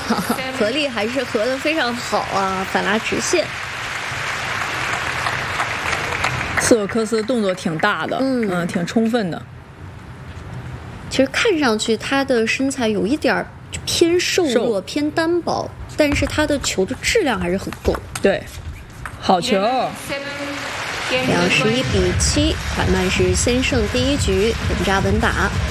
合力还是合得非常好啊，反拉直线。 斯托克斯动作挺大的，挺充分的。 其实看上去他的身材有一点偏瘦弱、偏单薄，但是他的球的质量还是很够。 对，好球。 21-7，卡曼是先胜第一局，稳扎稳打。